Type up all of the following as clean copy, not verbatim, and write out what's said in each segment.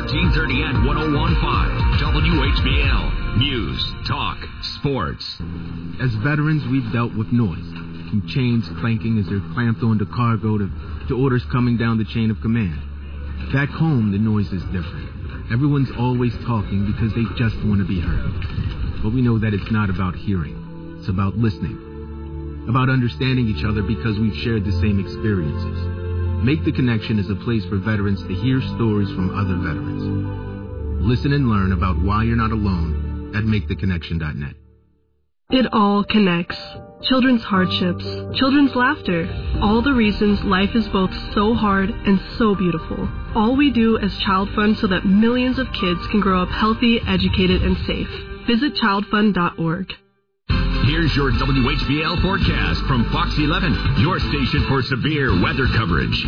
1330 and 101.5 WHBL. News, talk, sports. As veterans, we've dealt with noise, from chains clanking as they're clamped onto cargo to orders coming down the chain of command. Back home, the noise is different. Everyone's always talking because they just want to be heard. But we know that it's not about hearing. It's about listening. About understanding each other because we've shared the same experiences. Make the Connection is a place for veterans to hear stories from other veterans. Listen and learn about why you're not alone at MakeTheConnection.net. It all connects. Children's hardships, children's laughter, all the reasons life is both so hard and so beautiful. All we do as Child Fund so that millions of kids can grow up healthy, educated, and safe. Visit childfund.org. Here's your WHBL forecast from Fox 11, your station for severe weather coverage.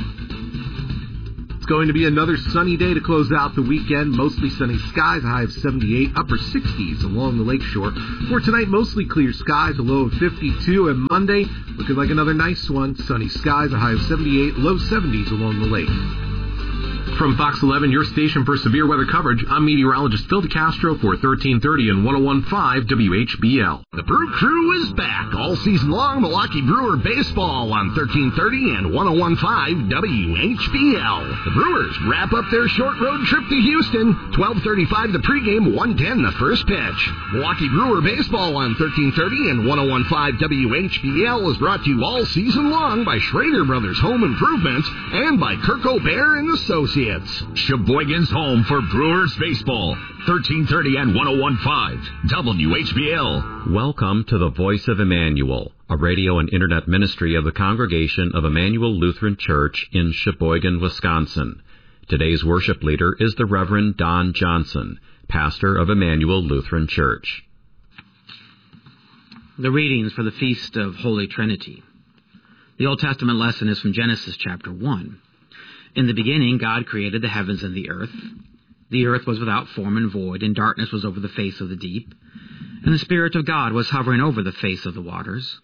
It's going to be another sunny day to close out the weekend. Mostly sunny skies, a high of 78, upper 60s along the lakeshore. For tonight, mostly clear skies, a low of 52. And Monday, looking like another nice one. Sunny skies, a high of 78, low 70s along the lake. From Fox 11, your station for severe weather coverage, I'm meteorologist Phil DeCastro for 1330 and 101.5 WHBL. The Brew Crew is back all season long. Milwaukee Brewer baseball on 1330 and 101.5 WHBL. The Brewers wrap up their short road trip to Houston. 12:35 the pregame, 1:10 the first pitch. Milwaukee Brewer baseball on 1330 and 101.5 WHBL is brought to you all season long by Schrader Brothers Home Improvements and by Kirk O'Bear and Associates. Sheboygan's home for Brewers baseball. 1330 and 101.5 WHBL. Welcome to the Voice of Emmanuel, a radio and internet ministry of the Congregation of Emmanuel Lutheran Church in Sheboygan, Wisconsin. Today's worship leader is the Reverend Don Johnson, pastor of Emmanuel Lutheran Church. The readings for the Feast of Holy Trinity. The Old Testament lesson is from Genesis chapter 1. In the beginning, God created the heavens and the earth. The earth was without form and void, and darkness was over the face of the deep. And the Spirit of God was hovering over the face of the waters.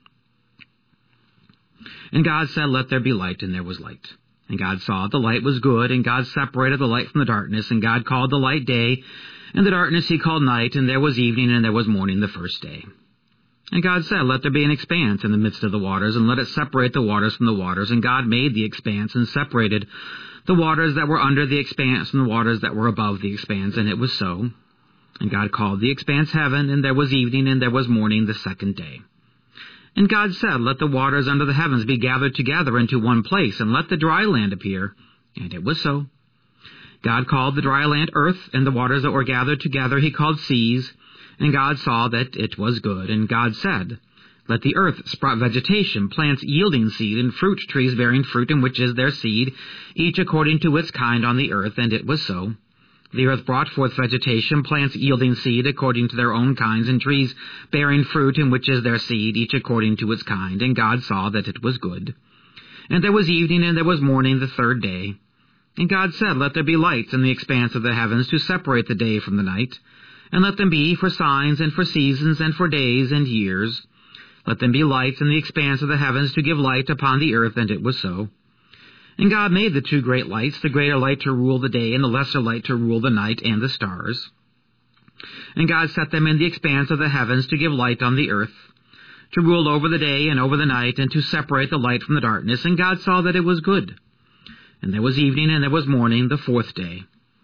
And God said, "Let there be light," and there was light. And God saw the light was good, and God separated the light from the darkness, and God called the light day, and the darkness he called night, and there was evening, and there was morning the first day. And God said, "Let there be an expanse in the midst of the waters, and let it separate the waters from the waters." And God made the expanse and separated the waters that were under the expanse from the waters that were above the expanse, and it was so. And God called the expanse heaven, and there was evening, and there was morning the second day. And God said, "Let the waters under the heavens be gathered together into one place, and let the dry land appear." And it was so. God called the dry land earth, and the waters that were gathered together he called seas. And God saw that it was good. And God said, "Let the earth sprout vegetation, plants yielding seed, and fruit trees bearing fruit, in which is their seed, each according to its kind on the earth." And it was so. The earth brought forth vegetation, plants yielding seed according to their own kinds, and trees bearing fruit, in which is their seed, each according to its kind. And God saw that it was good. And there was evening, and there was morning the third day. And God said, "Let there be lights in the expanse of the heavens to separate the day from the night. And let them be for signs and for seasons and for days and years. Let them be lights in the expanse of the heavens to give light upon the earth." And it was so. And God made the two great lights, the greater light to rule the day and the lesser light to rule the night, and the stars. And God set them in the expanse of the heavens to give light on the earth, to rule over the day and over the night, and to separate the light from the darkness. And God saw that it was good. And there was evening, and there was morning the fourth day.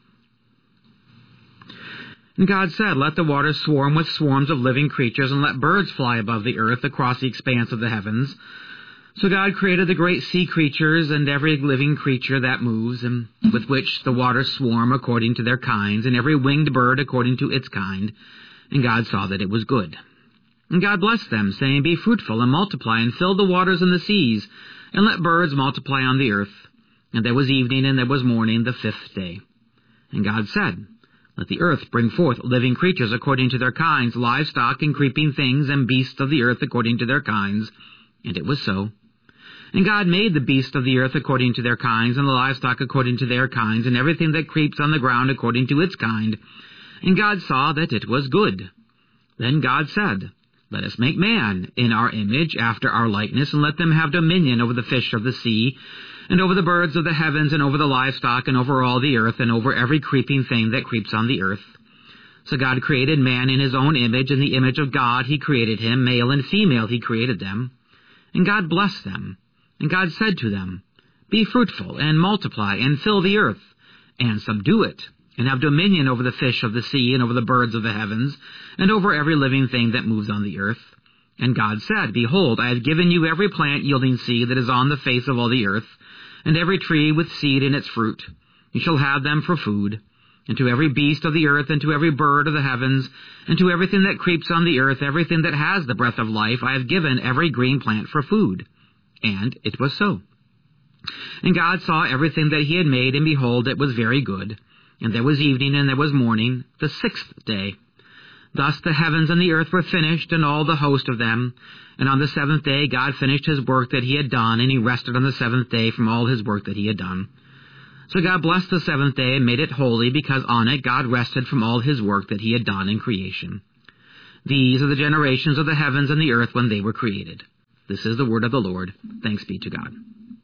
And God said, "Let the waters swarm with swarms of living creatures, and let birds fly above the earth across the expanse of the heavens." So God created the great sea creatures and every living creature that moves, and with which the waters swarm according to their kinds, and every winged bird according to its kind. And God saw that it was good. And God blessed them, saying, "Be fruitful and multiply, and fill the waters and the seas, and let birds multiply on the earth." And there was evening, and there was morning the fifth day. And God said, "Let the earth bring forth living creatures according to their kinds, livestock and creeping things, and beasts of the earth according to their kinds." And it was so. And God made the beasts of the earth according to their kinds, and the livestock according to their kinds, and everything that creeps on the ground according to its kind. And God saw that it was good. Then God said, "Let us make man in our image, after our likeness, and let them have dominion over the fish of the sea, and over the birds of the heavens, and over the livestock, and over all the earth, and over every creeping thing that creeps on the earth. So God created man in his own image. In the image of God he created him. Male and female he created them. And God blessed them. And God said to them, Be fruitful, and multiply, and fill the earth, and subdue it, and have dominion over the fish of the sea, and over the birds of the heavens, and over every living thing that moves on the earth. And God said, Behold, I have given you every plant yielding seed that is on the face of all the earth, and every tree with seed in its fruit. You shall have them for food. And to every beast of the earth, and to every bird of the heavens, and to everything that creeps on the earth, everything that has the breath of life, I have given every green plant for food. And it was so. And God saw everything that he had made, and behold, it was very good. And there was evening, and there was morning, the 6th day. Thus the heavens and the earth were finished, and all the host of them. And on the 7th day God finished his work that he had done, and he rested on the 7th day from all his work that he had done. So God blessed the 7th day and made it holy, because on it God rested from all his work that he had done in creation. These are the generations of the heavens and the earth when they were created. This is the word of the Lord. Thanks be to God.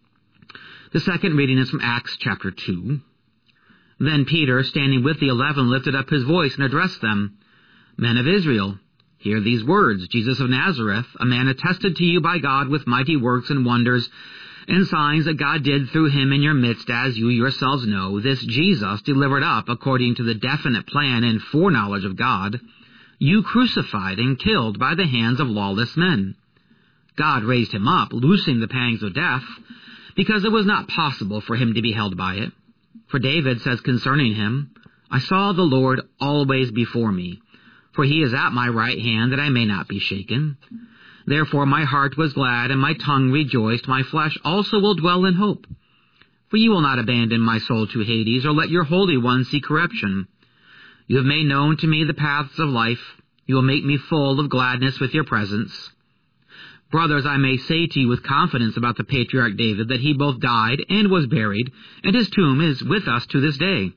The second reading is from Acts chapter 2. Then Peter, standing with the 11, lifted up his voice and addressed them, Men of Israel, hear these words. Jesus of Nazareth, a man attested to you by God with mighty works and wonders and signs that God did through him in your midst, as you yourselves know, this Jesus delivered up according to the definite plan and foreknowledge of God, you crucified and killed by the hands of lawless men. God raised him up, loosing the pangs of death, because it was not possible for him to be held by it. For David says concerning him, I saw the Lord always before me, for he is at my right hand, that I may not be shaken. Therefore my heart was glad, and my tongue rejoiced. My flesh also will dwell in hope. For you will not abandon my soul to Hades, or let your Holy One see corruption. You have made known to me the paths of life. You will make me full of gladness with your presence. Brothers, I may say to you with confidence about the patriarch David, that he both died and was buried, and his tomb is with us to this day.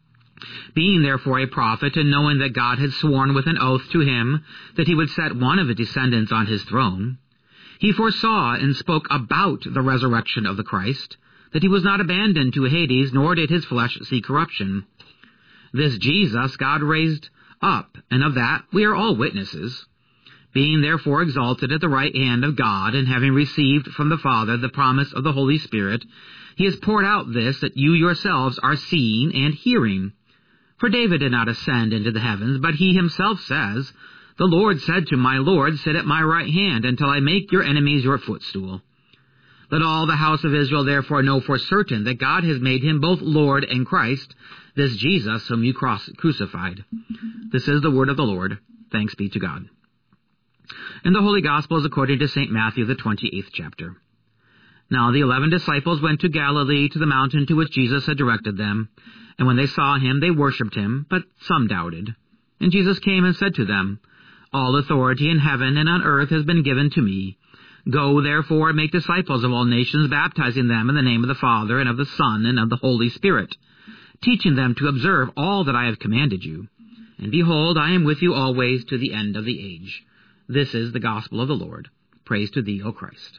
Being therefore a prophet, and knowing that God had sworn with an oath to him that he would set one of his descendants on his throne, he foresaw and spoke about the resurrection of the Christ, that he was not abandoned to Hades, nor did his flesh see corruption. This Jesus God raised up, and of that we are all witnesses. Being therefore exalted at the right hand of God, and having received from the Father the promise of the Holy Spirit, he has poured out this that you yourselves are seeing and hearing. For David did not ascend into the heavens, but he himself says, The Lord said to my Lord, Sit at my right hand, until I make your enemies your footstool. Let all the house of Israel therefore know for certain that God has made him both Lord and Christ, this Jesus whom you crucified. This is the word of the Lord. Thanks be to God. And the Holy Gospel is according to St. Matthew, the 28th chapter. Now the 11 disciples went to Galilee, to the mountain to which Jesus had directed them. And when they saw him, they worshipped him, but some doubted. And Jesus came and said to them, All authority in heaven and on earth has been given to me. Go, therefore, and make disciples of all nations, baptizing them in the name of the Father, and of the Son, and of the Holy Spirit, teaching them to observe all that I have commanded you. And behold, I am with you always to the end of the age. This is the gospel of the Lord. Praise to thee, O Christ.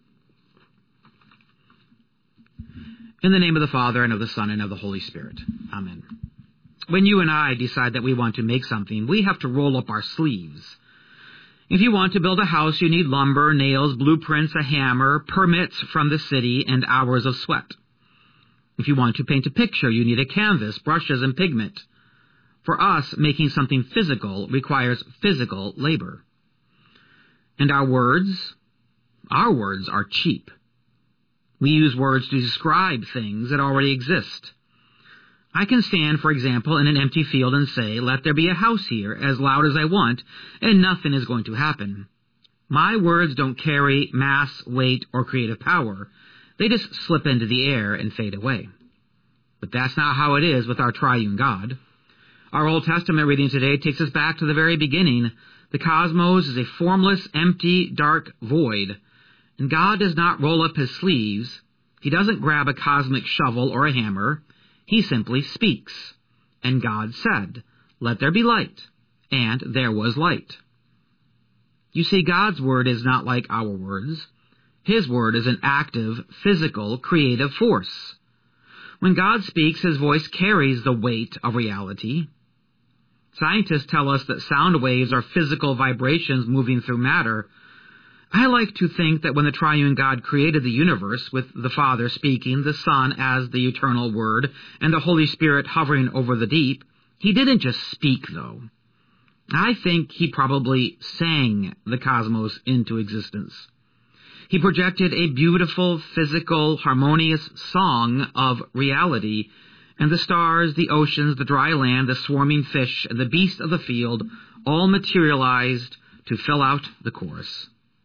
In the name of the Father, and of the Son, and of the Holy Spirit. Amen. When you and I decide that we want to make something, we have to roll up our sleeves. If you want to build a house, you need lumber, nails, blueprints, a hammer, permits from the city, and hours of sweat. If you want to paint a picture, you need a canvas, brushes, and pigment. For us, making something physical requires physical labor. And our words are cheap. We use words to describe things that already exist. I can stand, for example, in an empty field and say, Let there be a house here, as loud as I want, and nothing is going to happen. My words don't carry mass, weight, or creative power. They just slip into the air and fade away. But that's not how it is with our triune God. Our Old Testament reading today takes us back to the very beginning. The cosmos is a formless, empty, dark void. And God does not roll up his sleeves. He doesn't grab a cosmic shovel or a hammer. He simply speaks. And God said, Let there be light. And there was light. You see, God's word is not like our words. His Word is an active, physical, creative force. When God speaks, His voice carries the weight of reality. Scientists tell us that sound waves are physical vibrations moving through matter. I like to think that when the triune God created the universe, with the Father speaking, the Son as the eternal Word, and the Holy Spirit hovering over the deep, He didn't just speak, though. I think He probably sang the cosmos into existence. He projected a beautiful, physical, harmonious song of reality, and the stars, the oceans, the dry land, the swarming fish, and the beasts of the field all materialized to fill out the chorus.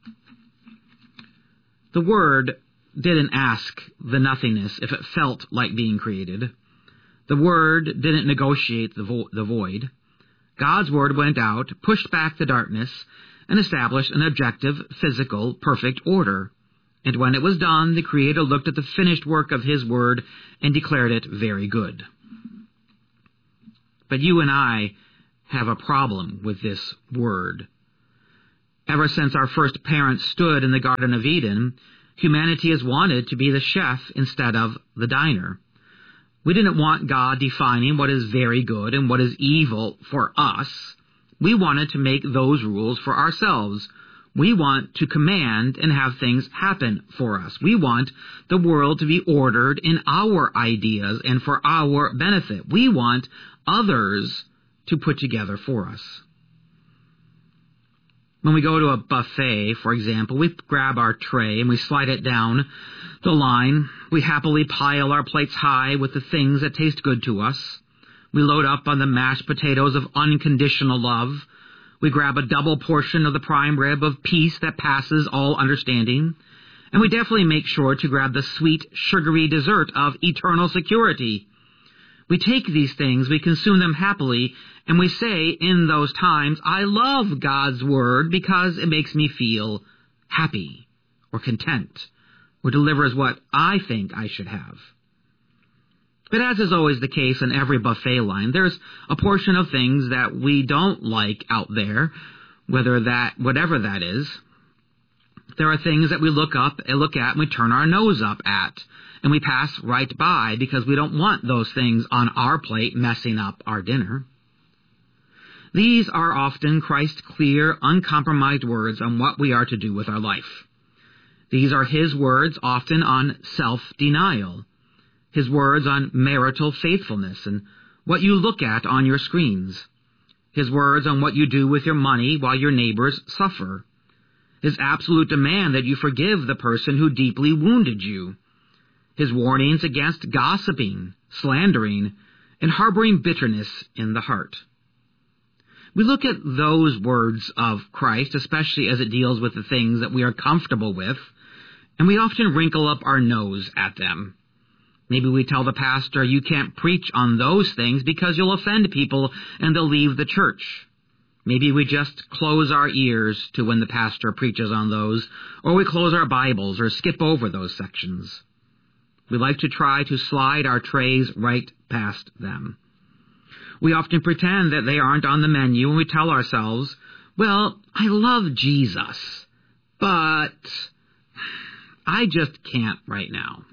The Word didn't ask the nothingness if it felt like being created. The Word didn't negotiate the void. God's Word went out, pushed back the darkness, and established an objective, physical, perfect order. And when it was done, the Creator looked at the finished work of His Word and declared it very good. But you and I have a problem with this Word. Ever since our first parents stood in the Garden of Eden, humanity has wanted to be the chef instead of the diner. We didn't want God defining what is very good and what is evil for us. We wanted to make those rules for ourselves. We want to command and have things happen for us. We want the world to be ordered in our ideas and for our benefit. We want others to put together for us. When we go to a buffet, for example, we grab our tray and we slide it down the line. We happily pile our plates high with the things that taste good to us. We load up on the mashed potatoes of unconditional love. We grab a double portion of the prime rib of peace that passes all understanding. And we definitely make sure to grab the sweet, sugary dessert of eternal security. We take these things, we consume them happily, and we say in those times, I love God's Word because it makes me feel happy or content or delivers what I think I should have. But as is always the case in every buffet line, there's a portion of things that we don't like out there, whatever that is. There are things that we look at and we turn our nose up at, and we pass right by because we don't want those things on our plate messing up our dinner. These are often Christ's clear, uncompromised words on what we are to do with our life. These are His words often on self-denial, His words on marital faithfulness and what you look at on your screens, His words on what you do with your money while your neighbors suffer, His absolute demand that you forgive the person who deeply wounded you, His warnings against gossiping, slandering, and harboring bitterness in the heart. We look at those words of Christ, especially as it deals with the things that we are comfortable with, and we often wrinkle up our nose at them. Maybe we tell the pastor, you can't preach on those things because you'll offend people and they'll leave the church. Maybe we just close our ears to when the pastor preaches on those, or we close our Bibles or skip over those sections. We like to try to slide our trays right past them. We often pretend that they aren't on the menu, and we tell ourselves, well, I love Jesus, but I just can't right now.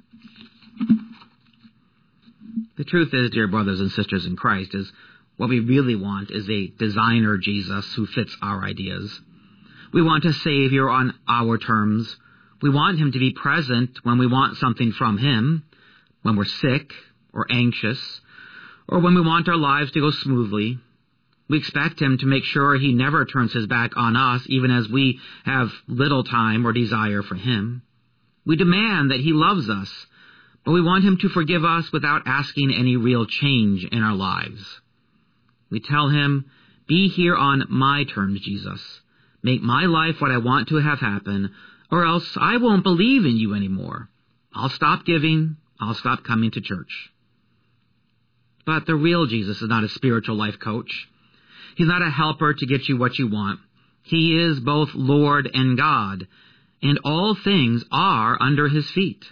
The truth is, dear brothers and sisters in Christ, is what we really want is a designer Jesus who fits our ideas. We want a Savior on our terms. We want Him to be present when we want something from Him, when we're sick or anxious, or when we want our lives to go smoothly. We expect Him to make sure He never turns His back on us, even as we have little time or desire for Him. We demand that He loves us, but we want Him to forgive us without asking any real change in our lives. We tell Him, be here on my terms, Jesus. Make my life what I want to have happen, or else I won't believe in you anymore. I'll stop giving. I'll stop coming to church. But the real Jesus is not a spiritual life coach. He's not a helper to get you what you want. He is both Lord and God, and all things are under His feet.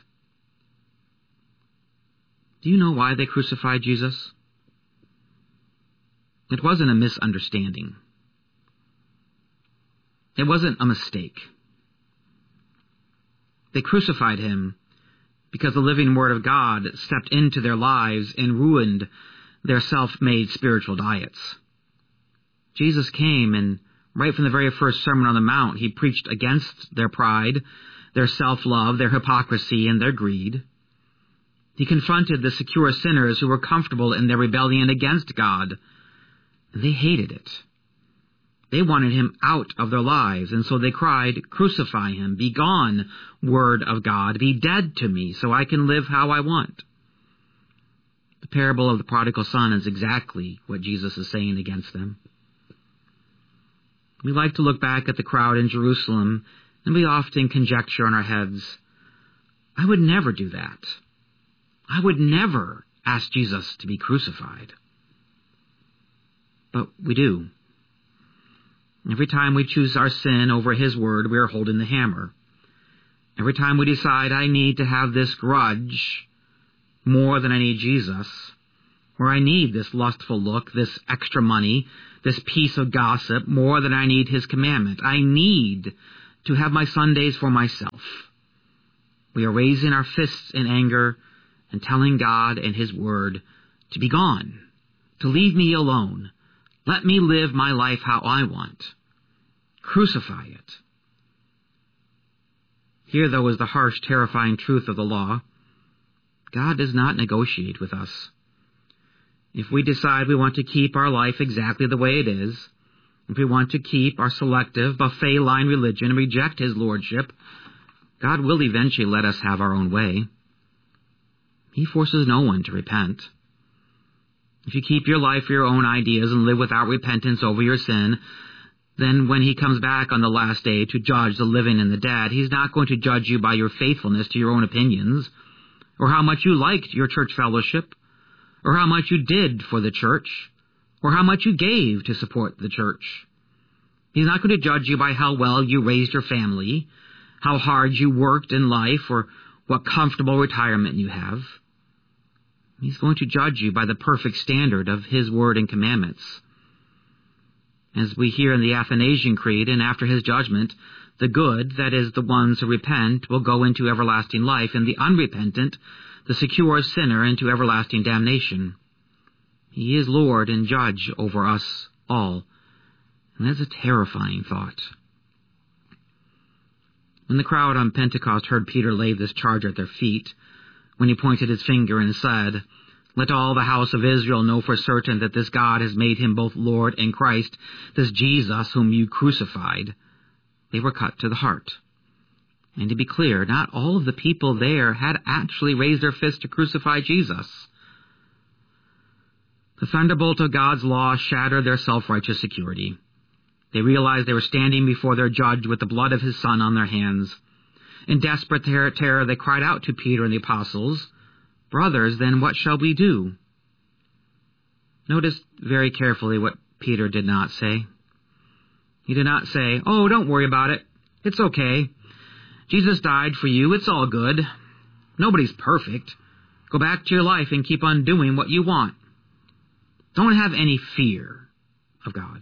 Do you know why they crucified Jesus? It wasn't a misunderstanding. It wasn't a mistake. They crucified him because the living Word of God stepped into their lives and ruined their self-made spiritual diets. Jesus came, and right from the very first Sermon on the Mount, he preached against their pride, their self-love, their hypocrisy, and their greed. He confronted the secure sinners who were comfortable in their rebellion against God, and they hated it. They wanted him out of their lives, and so they cried, "Crucify him, be gone, Word of God, be dead to me, so I can live how I want." The parable of the prodigal son is exactly what Jesus is saying against them. We like to look back at the crowd in Jerusalem, and we often conjecture in our heads, I would never do that. I would never ask Jesus to be crucified. But we do. Every time we choose our sin over his word, we are holding the hammer. Every time we decide I need to have this grudge more than I need Jesus, or I need this lustful look, this extra money, this piece of gossip more than I need his commandment. I need to have my Sundays for myself. We are raising our fists in anger and telling God and his word to be gone, to leave me alone. Let me live my life how I want. Crucify it. Here, though, is the harsh, terrifying truth of the law. God does not negotiate with us. If we decide we want to keep our life exactly the way it is, if we want to keep our selective, buffet-line religion and reject his lordship, God will eventually let us have our own way. He forces no one to repent. If you keep your life for your own ideas and live without repentance over your sin, then when he comes back on the last day to judge the living and the dead, he's not going to judge you by your faithfulness to your own opinions, or how much you liked your church fellowship, or how much you did for the church, or how much you gave to support the church. He's not going to judge you by how well you raised your family, how hard you worked in life, or what comfortable retirement you have. He's going to judge you by the perfect standard of his word and commandments. As we hear in the Athanasian Creed, and after his judgment, the good, that is, the ones who repent, will go into everlasting life, and the unrepentant, the secure sinner, into everlasting damnation. He is Lord and Judge over us all. And that's a terrifying thought. When the crowd on Pentecost heard Peter lay this charge at their feet, when he pointed his finger and said, "Let all the house of Israel know for certain that this God has made him both Lord and Christ, this Jesus whom you crucified," they were cut to the heart. And to be clear, not all of the people there had actually raised their fists to crucify Jesus. The thunderbolt of God's law shattered their self-righteous security. They realized they were standing before their judge with the blood of his Son on their hands. In desperate terror, they cried out to Peter and the apostles, "Brothers, then what shall we do?" Notice very carefully what Peter did not say. He did not say, "Oh, don't worry about it. It's okay. Jesus died for you. It's all good. Nobody's perfect. Go back to your life and keep on doing what you want. Don't have any fear of God."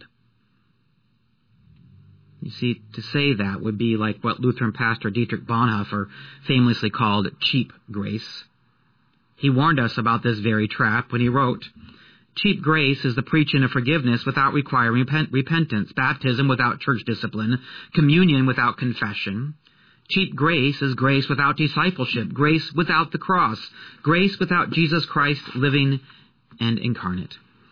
You see, to say that would be like what Lutheran pastor Dietrich Bonhoeffer famously called cheap grace. He warned us about this very trap when he wrote, "Cheap grace is the preaching of forgiveness without requiring repentance, baptism without church discipline, communion without confession. Cheap grace is grace without discipleship, grace without the cross, grace without Jesus Christ living and incarnate."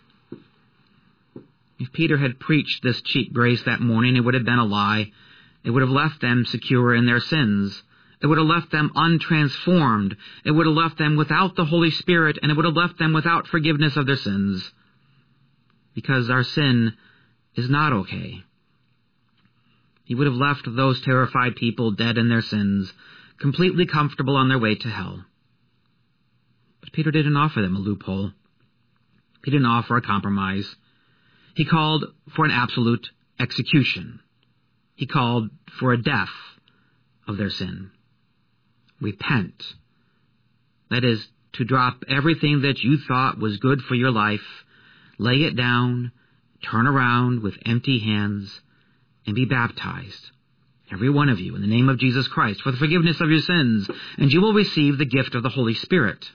If Peter had preached this cheap grace that morning, it would have been a lie. It would have left them secure in their sins. It would have left them untransformed. It would have left them without the Holy Spirit, and it would have left them without forgiveness of their sins. Because our sin is not okay. He would have left those terrified people dead in their sins, completely comfortable on their way to hell. But Peter didn't offer them a loophole. He didn't offer a compromise. He called for an absolute execution. He called for a death of their sin. Repent. That is, to drop everything that you thought was good for your life, lay it down, turn around with empty hands, and be baptized every one of you, in the name of Jesus Christ, for the forgiveness of your sins, and you will receive the gift of the Holy Spirit.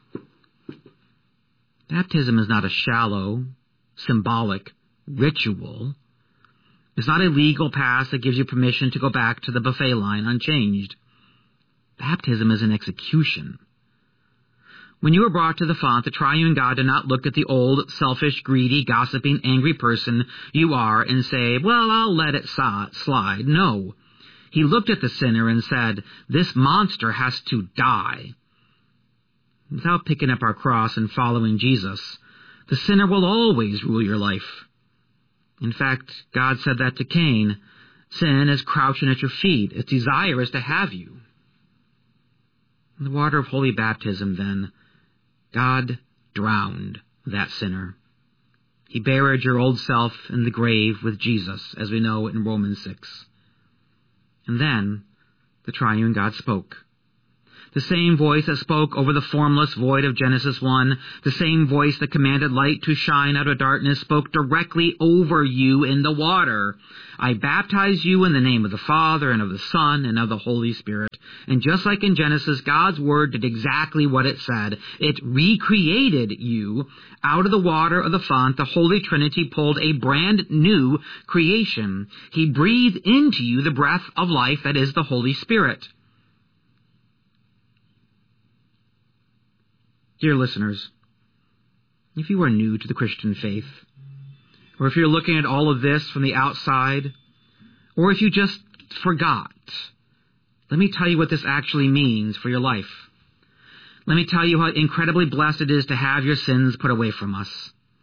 Baptism is not a shallow, symbolic ritual. It's not a legal pass that gives you permission to go back to the buffet line unchanged. Baptism is an execution. When you are brought to the font, the triune God did not look at the old, selfish, greedy, gossiping, angry person you are and say, well, I'll let it slide. No. He looked at the sinner and said, this monster has to die. Without picking up our cross and following Jesus, the sinner will always rule your life. In fact, God said that to Cain. Sin is crouching at your feet. Its desire is to have you. In the water of holy baptism, then, God drowned that sinner. He buried your old self in the grave with Jesus, as we know in Romans 6. And then the triune God spoke. The same voice that spoke over the formless void of Genesis 1, the same voice that commanded light to shine out of darkness, spoke directly over you in the water. I baptize you in the name of the Father and of the Son and of the Holy Spirit. And just like in Genesis, God's Word did exactly what it said. It recreated you out of the water of the font. The Holy Trinity pulled a brand new creation. He breathed into you the breath of life that is the Holy Spirit. Dear listeners, if you are new to the Christian faith, or if you're looking at all of this from the outside, or if you just forgot, let me tell you what this actually means for your life. Let me tell you how incredibly blessed it is to have your sins put away from us.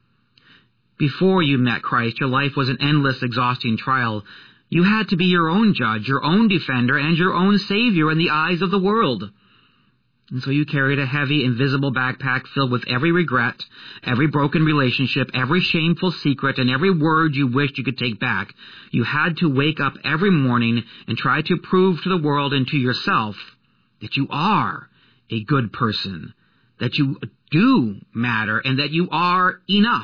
Before you met Christ, your life was an endless, exhausting trial. You had to be your own judge, your own defender, and your own savior in the eyes of the world. And so you carried a heavy, invisible backpack filled with every regret, every broken relationship, every shameful secret, and every word you wished you could take back. You had to wake up every morning and try to prove to the world and to yourself that you are a good person, that you do matter, and that you are enough.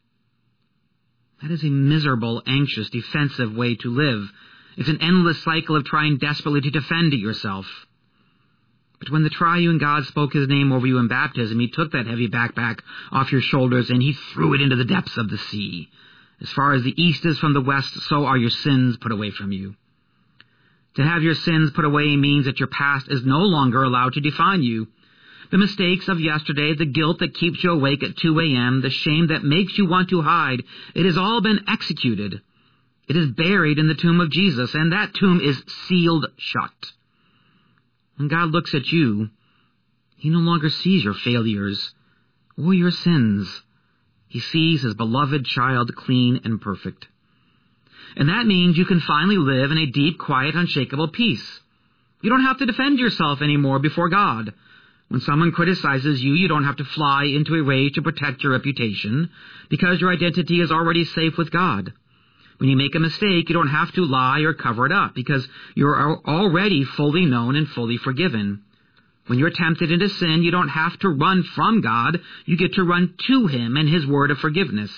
That is a miserable, anxious, defensive way to live. It's an endless cycle of trying desperately to defend yourself. But when the triune God spoke his name over you in baptism, he took that heavy backpack off your shoulders and he threw it into the depths of the sea. As far as the east is from the west, so are your sins put away from you. To have your sins put away means that your past is no longer allowed to define you. The mistakes of yesterday, the guilt that keeps you awake at 2 a.m., the shame that makes you want to hide, it has all been executed. It is buried in the tomb of Jesus, and that tomb is sealed shut. When God looks at you, he no longer sees your failures or your sins. He sees his beloved child clean and perfect. And that means you can finally live in a deep, quiet, unshakable peace. You don't have to defend yourself anymore before God. When someone criticizes you, you don't have to fly into a rage to protect your reputation, because your identity is already safe with God. When you make a mistake, you don't have to lie or cover it up, because you're already fully known and fully forgiven. When you're tempted into sin, you don't have to run from God. You get to run to him and his word of forgiveness.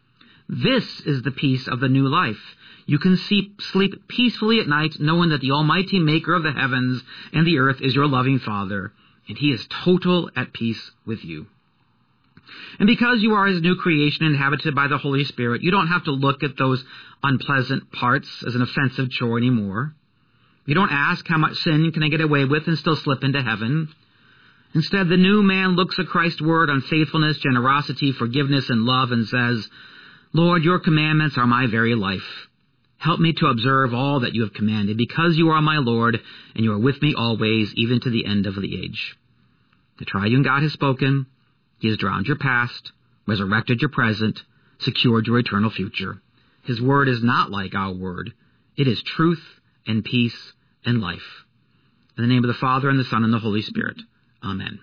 This is the peace of the new life. You can sleep peacefully at night, knowing that the almighty maker of the heavens and the earth is your loving Father, and he is total at peace with you. And because you are his new creation inhabited by the Holy Spirit, you don't have to look at those unpleasant parts as an offensive chore anymore. You don't ask, how much sin can I get away with and still slip into heaven? Instead, the new man looks at Christ's word on faithfulness, generosity, forgiveness, and love and says, Lord, your commandments are my very life. Help me to observe all that you have commanded, because you are my Lord, and you are with me always, even to the end of the age. The triune God has spoken. He has drowned your past, resurrected your present, secured your eternal future. His word is not like our word. It is truth and peace and life. In the name of the Father, and the Son, and the Holy Spirit. Amen.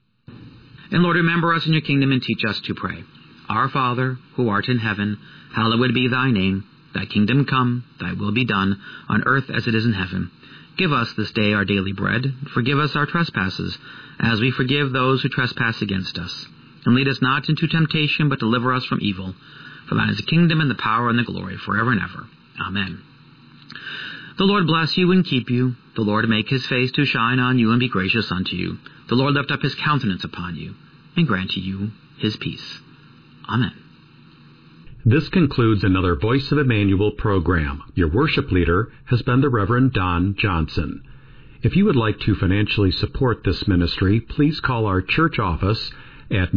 And Lord, remember us in your kingdom and teach us to pray. Our Father, who art in heaven, hallowed be thy name. Thy kingdom come, thy will be done, on earth as it is in heaven. Give us this day our daily bread. Forgive us our trespasses, as we forgive those who trespass against us. And lead us not into temptation, but deliver us from evil. For thine is the kingdom and the power and the glory forever and ever. Amen. The Lord bless you and keep you. The Lord make his face to shine on you and be gracious unto you. The Lord lift up his countenance upon you and grant to you his peace. Amen. This concludes another Voice of Emmanuel program. Your worship leader has been the Reverend Don Johnson. If you would like to financially support this ministry, please call our church office at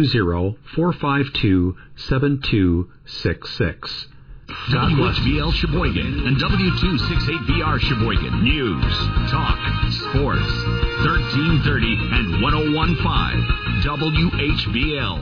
920-452-7266. WHBL Sheboygan and W268BR Sheboygan. News, talk, sports. 1330 and 101.5 WHBL.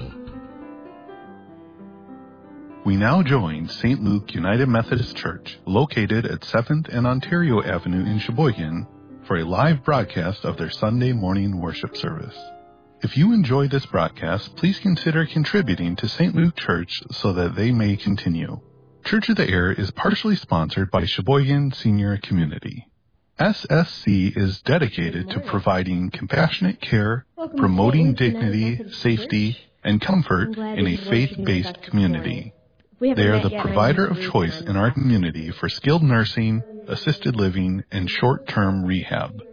We now join St. Luke United Methodist Church, located at 7th and Ontario Avenue in Sheboygan, for a live broadcast of their Sunday morning worship service. If you enjoy this broadcast, please consider contributing to St. Luke Church so that they may continue. Church of the Air is partially sponsored by Sheboygan Senior Community. SSC is dedicated to providing compassionate care, promoting dignity, safety, and comfort in a faith-based community. They are the provider of choice in our community for skilled nursing, assisted living, and short-term rehab.